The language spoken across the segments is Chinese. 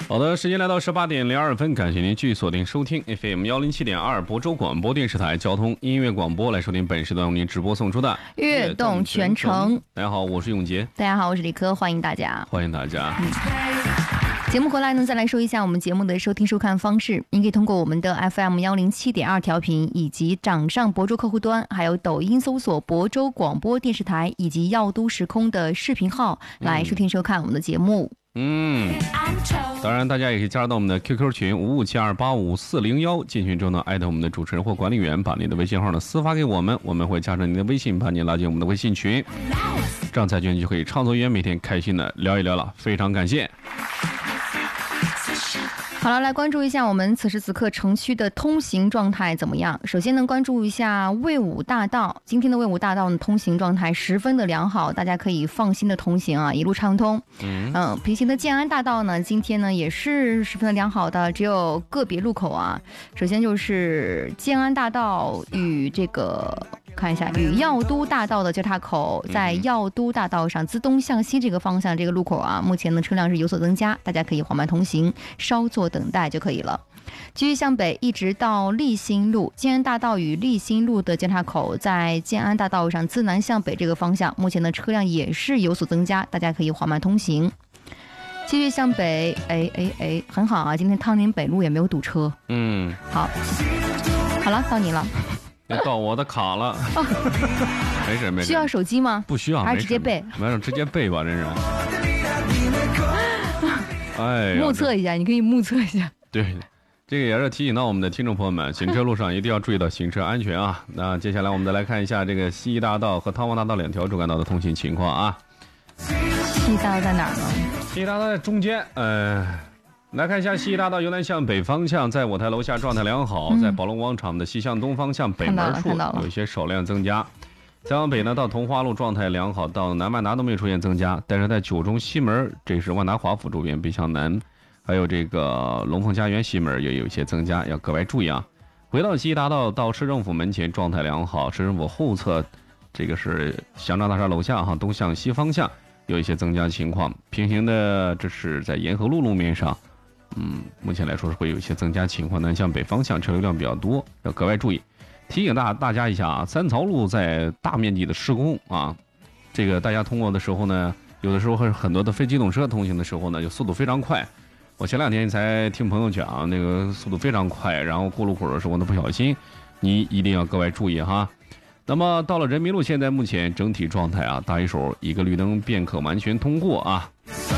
好的，时间来到18:02，感谢您继续锁定收听 FM 107.2亳州广播电视台交通音乐广播，来收听本时段为您直播送出的悦动全程。 大家好，我是永杰。 大家好，我是李科，欢迎大家。 欢迎大家。 节目回来呢，再来说一下我们节目的收听收看方式。您可以通过我们的 FM 107.2调频，以及掌上亳州客户端，还有抖音搜索亳州广播电视台以及耀都时空的视频号来收听收看我们的节目。 当然大家也可以加入到我们的 QQ 群5572855401，进群之后呢，艾特我们的主持人或管理员，把您的微信号呢私发给我们，我们会加上您的微信，把您拉进我们的微信群，这样才就可以畅所欲言，每天开心的聊一聊了。非常感谢。 好了，来关注一下我们此时此刻城区的通行状态怎么样。首先呢，关注一下魏武大道，今天的魏武大道的通行状态十分的良好，大家可以放心的同行啊，一路畅通。平行的建安大道呢，今天呢也是十分的良好的，只有个别路口啊。首先就是建安大道与看一下与耀都大道的交叉口，在耀都大道上自东向西这个方向这个路口啊，目前呢车辆是有所增加，大家可以缓慢同行，稍作等待就可以了。继续向北一直到立新路，建安大道与立新路的交叉口，在建安大道上自南向北这个方向，目前的车辆也是有所增加，大家可以缓慢通行。继续向北，很好啊，今天汤宁北路也没有堵车。好了，到你了。 要到我的卡了。没事。 需要手机吗？ 不需要， 还是直接背？ 没事，直接背吧，真是。 目测一下，你可以目测一下。 对，这个也是提醒到我们的听众朋友们，行车路上一定要注意到行车安全啊。那接下来我们再来看一下这个西医大道和汤王大道两条主干道的通行情况啊。 西医大道在哪儿呢？ 西医大道在中间，来看一下西医大道由南向北方向，在我台楼下状态良好，在宝龙广场的西向东方向北门处有一些少量增加。再往北呢，到桐花路状态良好，到南万达都没有出现增加，但是在九中西门，这是万达华府周边北向南，还有这个龙凤家园西门也有一些增加，要格外注意啊。回到西医大道到市政府门前状态良好，市政府后侧这个是祥章大厦楼下哈，东向西方向有一些增加情况。平行的这是在沿河路路面上。目前来说是会有一些增加情况，南向北方向车流量比较多，要格外注意。提醒大家一下啊，三曹路在大面积的施工啊，这个大家通过的时候呢，有的时候很多的非机动车通行的时候呢，就速度非常快。我前2天才听朋友讲，那个速度非常快，然后过路口的时候呢不小心，你一定要格外注意哈。那么到了人民路，现在目前整体状态啊，打一手一个绿灯便可完全通过啊。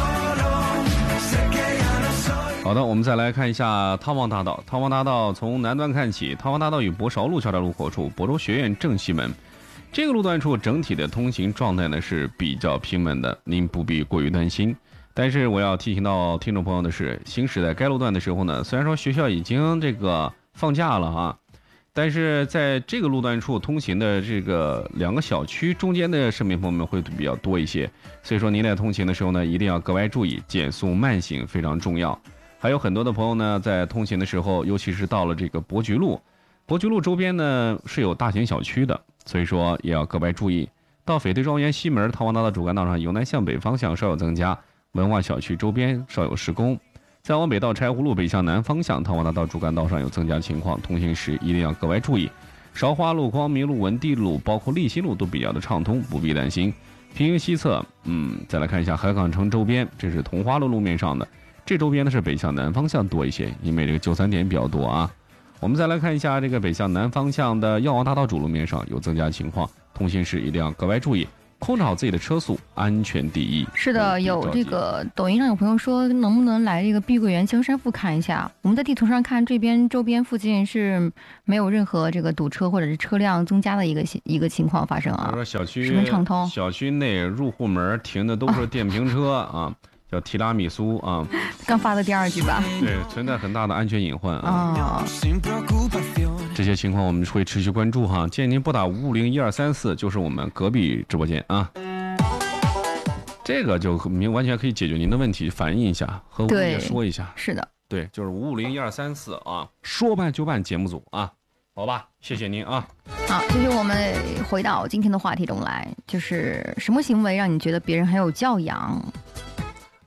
好的，我们再来看一下汤王大道。汤王大道从南端看起，汤王大道与博韶路交叉路口处，亳州学院正西门这个路段处整体的通行状态呢是比较平稳的，您不必过于担心。但是我要提醒到听众朋友的是，行驶在该路段的时候呢，虽然说学校已经这个放假了啊，但是在这个路段处通行的这个2个小区中间的市民朋友们会比较多一些，所以说您在通行的时候呢，一定要格外注意，减速慢行非常重要。还有很多的朋友呢，在通行的时候，尤其是到了这个伯菊路周边呢是有大型小区的，所以说也要格外注意。到翡翠庄园西门汤王大道主干道上由南向北方向稍有增加，文化小区周边稍有施工。再往北到柴湖路北向南方向汤王大道主干道上有增加情况，通行时一定要格外注意。韶华路、光明路、文地路包括立新路都比较的畅通，不必担心。平行西侧再来看一下海港城周边，这是桐花路路面上的，这周边呢是北向南方向多一些，因为这个93点比较多啊。我们再来看一下这个北向南方向的耀王大道主路面上有增加情况，通行时一定要格外注意，控制好自己的车速，安全第一。 是的，有这个抖音上有朋友说能不能来这个碧桂园江山赋看一下，我们在地图上看这边周边附近是没有任何这个堵车或者是车辆增加的一个情况发生啊， 小区十分畅通。 小区内入户门停的都是电瓶车啊，叫提拉米苏啊， 刚发的第2句吧？ 对，存在很大的安全隐患啊。这些情况我们会持续关注哈，建议您拨打5501234，就是我们隔壁直播间啊。这个就完全可以解决您的问题，反映一下，和我们也说一下。 是的， 对，就是5501234啊，说办就办节目组啊，好吧，谢谢您啊。 好，这就我们回到今天的话题中来，就是什么行为让你觉得别人很有教养？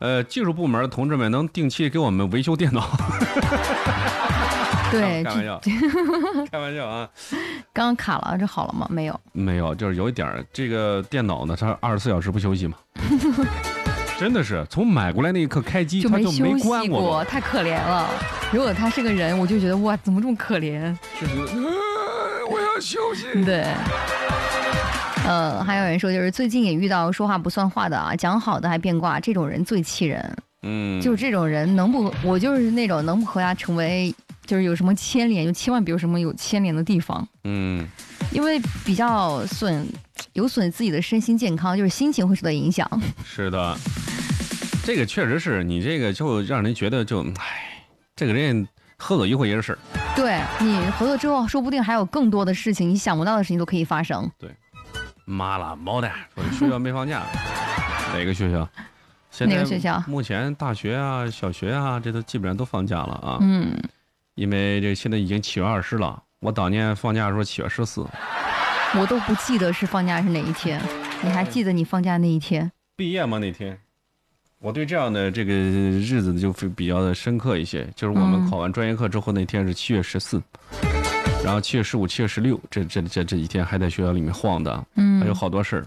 技术部门的同志们能定期给我们维修电脑。 对， 开玩笑，开玩笑啊！ 刚刚卡了，这好了吗？没有， 没有，就是有一点儿，这个电脑呢，它24小时不休息嘛。真的是从买过来那一刻开机，它就没关过， 太可怜了。如果他是个人，我就觉得哇，怎么这么可怜？ 就是，我要休息。 对。还有人说，就是最近也遇到说话不算话的啊，讲好的还变卦，这种人最气人。就是这种人我就是那种能不和他成为，就是有什么牵连，就千万别有什么有牵连的地方。因为比较有损自己的身心健康，就是心情会受到影响。 是的，这个确实是你这个就让人觉得这个人合作一回也是事儿。对， 你合作之后，说不定还有更多的事情，你想不到的事情都可以发生。 对，妈了毛蛋，说学校没放假，哪个学校？ 哪个学校？ 目前大学啊、小学啊，这都基本上都放假了啊。因为这现在已经7月20了，我当年放假的时候7月14。 我都不记得是放假是哪一天，你还记得你放假那一天？ 毕业吗？那天，我对这样的这个日子就比较的深刻一些。就是我们考完专业课之后那天是7月14，然后7月15、7月16，这几天还在学校里面晃的，还有好多事儿。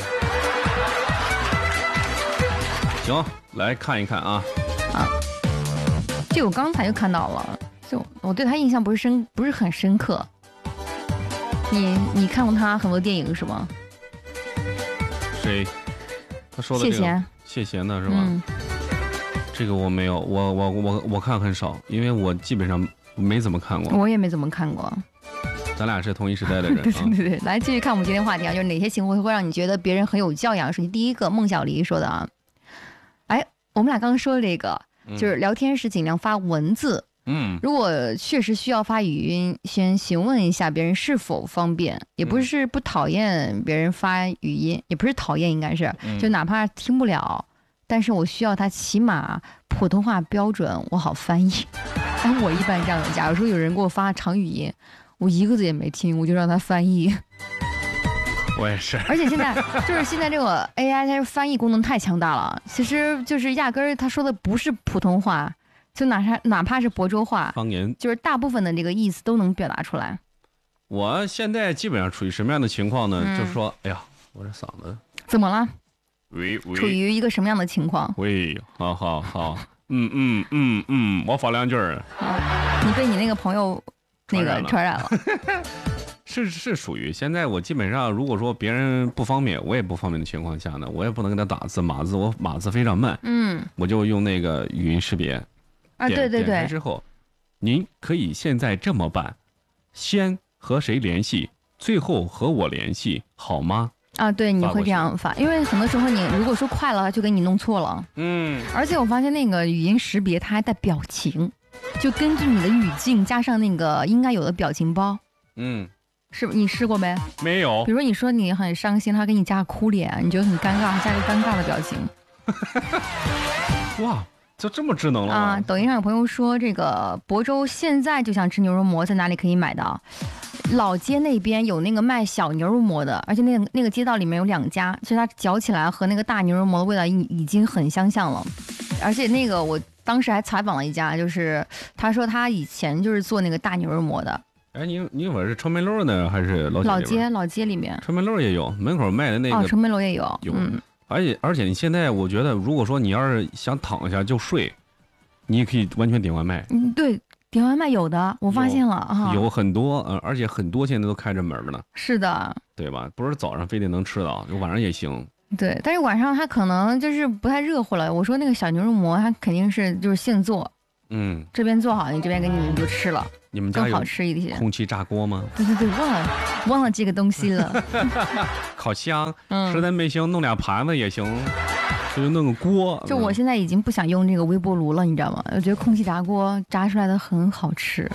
行，来看一看啊。 这我刚才就看到了，就我对他印象不是很深刻。你看过他很多电影是吗？ 谁？他说的谢贤的是吧？这个我没有，我看很少，因为我基本上没怎么看过。 我也没怎么看过。 咱俩是同一时代的人。 对，来继续看我们今天话题啊，就是哪些行为会让你觉得别人很有教养？首先第一个，孟小黎说的啊。我们俩刚刚说的这个，就是聊天时尽量发文字。如果确实需要发语音，先询问一下别人是否方便，也不是不讨厌别人发语音，也不是讨厌，应该是就哪怕听不了，但是我需要他起码普通话标准，我好翻译。我一般这样的，假如说有人给我发长语音，我一个字也没听，我就让他翻译。 我也是， 而且现在这个 AI 它翻译功能太强大了，其实就是压根儿他说的不是普通话，就哪怕是亳州话方言， 就是大部分的这个意思都能表达出来。 我现在基本上处于什么样的情况呢？就是说，哎呀，我这嗓子怎么了？ 喂， 处于一个什么样的情况？ 喂，好，我发两句儿。 你被你那个朋友那个传染了。 是属于现在我基本上，如果说别人不方便，我也不方便的情况下呢，我也不能给他打字码字，我码字非常慢，我就用那个语音识别啊，对， 点开之后，您可以现在这么办，先和谁联系，最后和我联系，好吗？啊， 对，你会这样发，因为很多时候你如果说快了，就给你弄错了，而且我发现那个语音识别它还带表情，就根据你的语境加上那个应该有的表情包，是你试过没？ 没有。 比如你说你很伤心，他给你加个哭脸，你觉得很尴尬，加个尴尬的表情。 哇，就这么智能了吗？ 啊！抖音上有朋友说，这个亳州现在就想吃牛肉馍，在哪里可以买到？老街那边有那个卖小牛肉馍的，而且那个街道里面有2家，其实它嚼起来和那个大牛肉馍的味道已经很相像了。而且那个我当时还采访了一家，就是他说他以前就是做那个大牛肉馍的。 哎，你我是城门楼呢，还是老街里面？ 城门楼也有，门口卖的那个。 城门楼也有。 而且你现在我觉得，如果说你要是想躺下就睡，你也可以完全点外卖。 对，点外卖有的，我发现了啊， 有很多，而且很多现在都开着门了。 是的， 对吧？不是早上非得能吃到，晚上也行。 对，但是晚上它可能就是不太热乎了。我说那个小牛肉馍，它肯定是就是现做。这边做好，你这边给你就吃了。 你们家更好吃一些。 空气炸锅吗？ 对，忘了这个东西了。 烤箱，实在没行，弄2盘子也行，就弄个锅。 就我现在已经不想用这个微波炉了，你知道吗？我觉得空气炸锅炸出来的很好吃。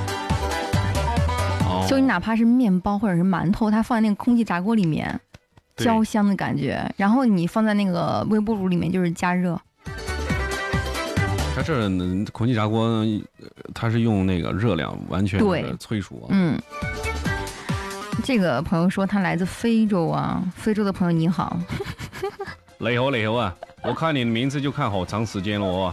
就你哪怕是面包或者是馒头，它放在那个空气炸锅里面，焦香的感觉，然后你放在那个微波炉里面就是加热。 它这空气炸锅，它是用那个热量完全催熟。 这个朋友说他来自非洲啊，非洲的朋友你好。 雷猴啊。 我看你的名字就看好长时间了哦。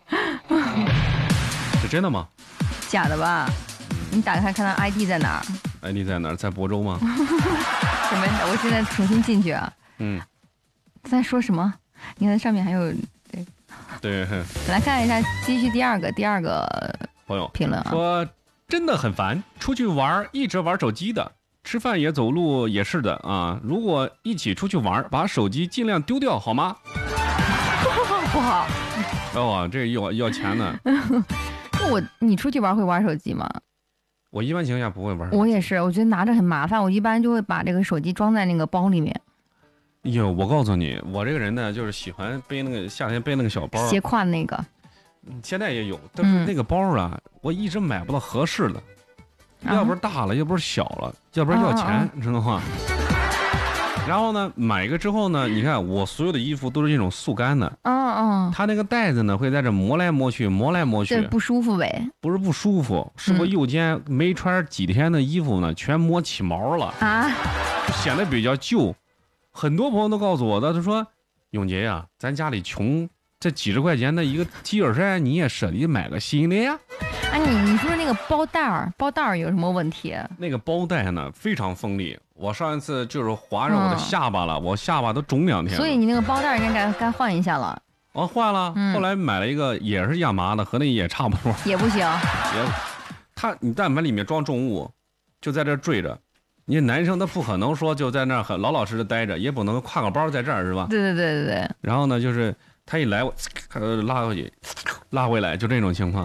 是真的吗？ 假的吧？你打开看他 ID 在哪儿 ？ID 在哪儿？在亳州吗？ 什么？我现在重新进去啊。在说什么？你看上面还有对。 来看一下，继续第二个朋友评论啊， 说真的很烦，出去玩一直玩手机的，吃饭也走路也是的啊。如果一起出去玩，把手机尽量丢掉好吗？ 不好。 哦，这要钱呢。 你出去玩会玩手机吗？ 我一般情况下不会玩。 我也是，我觉得拿着很麻烦，我一般就会把这个手机装在那个包里面。 哟，我告诉你，我这个人呢，就是喜欢背那个夏天背那个小包， 斜挎那个。 现在也有，但是那个包啊，我一直买不到合适的，要不是大了，要不是小了，要不然要钱，你知道吗？然后呢，买一个之后呢，你看我所有的衣服都是这种速干的，它那个带子呢会在这磨来磨去， 对，不舒服呗？ 不是不舒服，是我右肩没穿几天的衣服呢，全磨起毛了啊，显得比较旧。很多朋友都告诉我的，他说永杰呀，咱家里穷，这几十块钱的一个 T 恤衫你也舍得买个新的呀？ 啊，你说那个包带儿有什么问题？ 那个包带呢非常锋利，我上一次就是划着我的下巴了，我下巴都肿2天了。 所以你那个包带应该该换一下了。 换了，后来买了一个也是亚麻的，和那也差不多。 也不行。 你但凡里面装重物，就在这坠着。你男生他不可能说就在那儿很老实的待着，也不能挎个包在这儿是吧？ 对。 然后呢，就是他一来我拉回去，拉回来，就这种情况。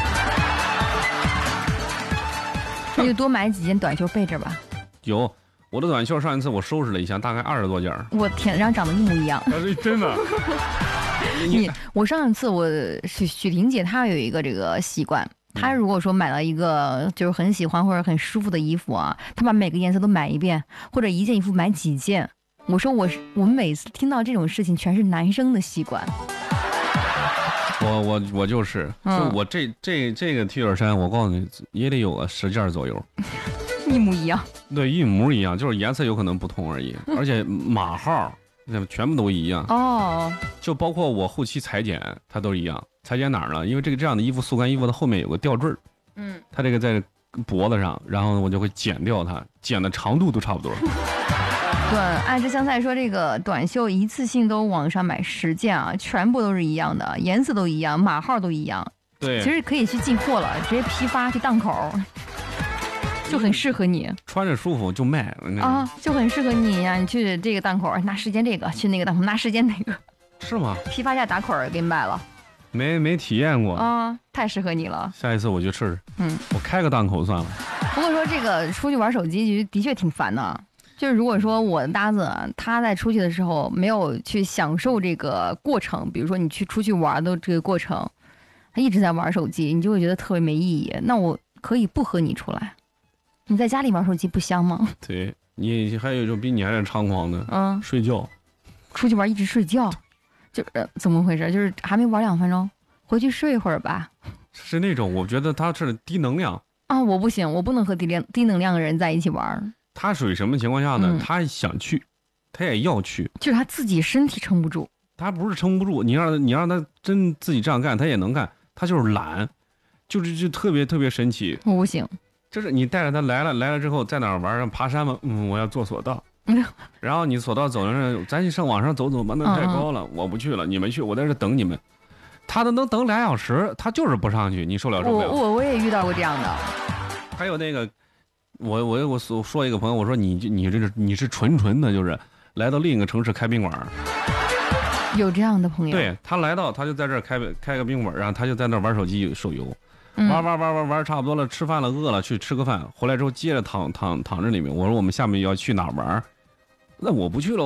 那就多买几件短袖备着吧。 有我的短袖，上一次我收拾了一下，大概20多件。 我天，然后长得一模一样。 真的。 我上一次许婷姐她有一个这个习惯，她如果说买了一个就是很喜欢或者很舒服的衣服啊，她把每个颜色都买一遍，或者一件衣服买几件。我说我们每次听到这种事情，全是男生的习惯。 我就是，就我这个 T 恤衫，我告诉你也得有个10件左右， 一模一样。 对，一模一样，就是颜色有可能不同而已，而且码号全部都一样。就包括我后期裁剪，它都一样。裁剪哪儿呢？因为这样的衣服，速干衣服的后面有个吊坠，它这个在脖子上，然后我就会剪掉它，剪的长度都差不多。 对，爱吃香菜说这个短袖一次性都网上买10件啊，全部都是一样的，颜色都一样，码号都一样。 对， 其实可以去进货了，直接批发去档口，就很适合你， 穿着舒服就卖啊，就很适合你呀。你去这个档口拿10件这个，去那个档口拿10件那个， 是吗？ 批发价打口给你卖了。 没体验过啊，太适合你了。 下一次我就试试。我开个档口算了。 不过说这个出去玩手机的确挺烦的。就是如果说我的搭子他在出去的时候没有去享受这个过程，比如说你出去玩的这个过程，他一直在玩手机，你就会觉得特别没意义。那我可以不和你出来，你在家里玩手机不香吗？ 对，你还有一种比你还是猖狂的，睡觉， 出去玩一直睡觉，就是怎么回事？就是还没玩2分钟，回去睡一会儿吧。 是那种我觉得他是低能量啊，我不行，我不能和低能量的人在一起玩。 他属于什么情况下呢？他想去，他也要去， 就是他自己身体撑不住。 他不是撑不住，你让他真自己这样干，他也能干，他就是懒，就特别特别神奇。 我不行， 就是你带着他来了之后，在哪儿玩？爬山吗？我要坐索道。然后你索道走着，咱上往上走走吧，那太高了，我不去了，你们去，我在这等你们。他都能等2小时，他就是不上去，你受了不了？ 我也遇到过这样的。 还有那个。我说一个朋友，我说你是纯的，就是来到另一个城市开宾馆。 有这样的朋友？ 对，他来到他就在这儿开个宾馆，然后他就在那儿玩手机手游，玩差不多了，吃饭了饿了去吃个饭，回来之后接着躺着里面。我说我们下面要去哪儿玩？那我不去了。